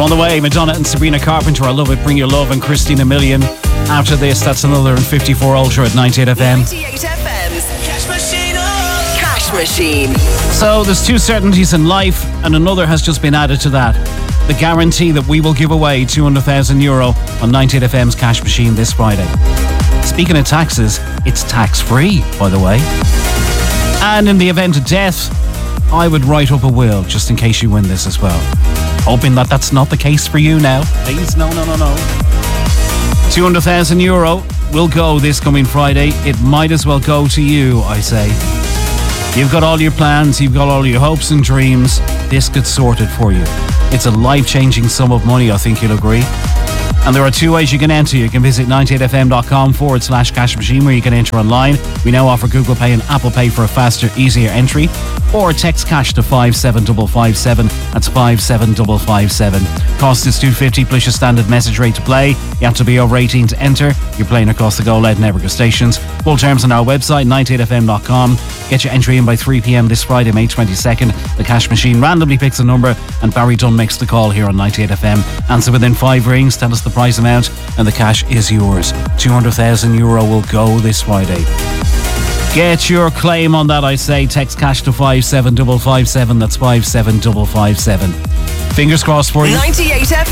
On the way, Madonna and Sabrina Carpenter, I Love It, Bring Your Love, and Christina Milian. After this, that's another in 54 Ultra at 98 FM. 98 FM's Cash Machine. Cash Machine. So there's two certainties in life, and another has just been added to that. The guarantee that we will give away €200,000 on 98 FM's Cash Machine this Friday. Speaking of taxes, it's tax-free, by the way. And in the event of death, I would write up a will, just in case you win this as well. Hoping that that's not the case for you now. Please, no. €200,000 will go this coming Friday. It might as well go to you, I say. You've got all your plans, you've got all your hopes and dreams. This gets sorted for you. It's a life-changing sum of money, I think you'll agree. And there are two ways you can enter. You can visit 98fm.com/cash machine, where you can enter online. We now offer Google Pay and Apple Pay for a faster, easier entry. Or text cash to 57557. That's 57557. Cost is $2.50 plus your standard message rate to play. You have to be over 18 to enter. You're playing across the Go Loud Network of stations. Full terms on our website, 98fm.com. Get your entry in by 3 p.m. this Friday, May 22nd. The Cash Machine randomly picks a number, and Barry Dunn makes the call here on 98 FM. Answer within 5 rings, tell us the prize amount, and the cash is yours. €200,000 will go this Friday. Get your claim on that, I say. Text cash to 57557. That's 57557. Fingers crossed for you. 98 FM.